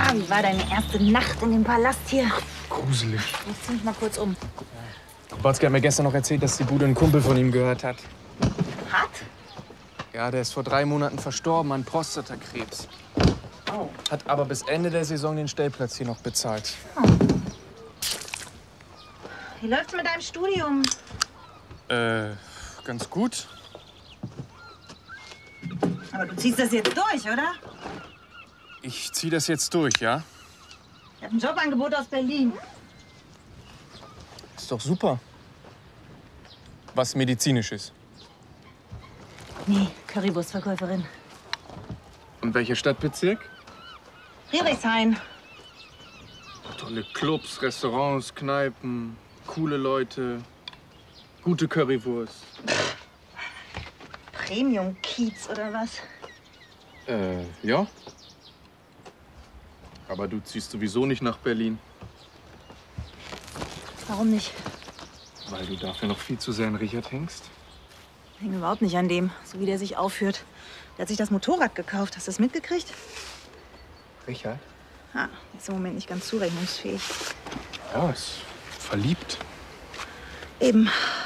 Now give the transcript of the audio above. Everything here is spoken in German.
Na, wie war deine erste Nacht in dem Palast hier? Gruselig. Ich zieh mich mal kurz um. Kubatski hat mir gestern noch erzählt, dass die Bude ein Kumpel von ihm gehört hat. Hat? Ja, der ist vor 3 Monaten verstorben an Prostatakrebs. Oh. Hat aber bis Ende der Saison den Stellplatz hier noch bezahlt. Oh. Wie läuft's mit deinem Studium? Ganz gut. Aber du ziehst das jetzt durch, oder? Ich zieh das jetzt durch, ja? Ich hab ein Jobangebot aus Berlin. Ist doch super. Was Medizinisches. Nee, Currywurstverkäuferin. Und welcher Stadtbezirk? Friedrichshain. Tolle Clubs, Restaurants, Kneipen, coole Leute, gute Currywurst. Premium-Kiez oder was? Ja. Aber du ziehst sowieso nicht nach Berlin. Warum nicht? Weil du dafür noch viel zu sehr an Richard hängst. Ich hänge überhaupt nicht an dem, so wie der sich aufführt. Der hat sich das Motorrad gekauft. Hast du das mitgekriegt? Richard? Ah, der ist im Moment nicht ganz zurechnungsfähig. Ja, ist verliebt. Eben.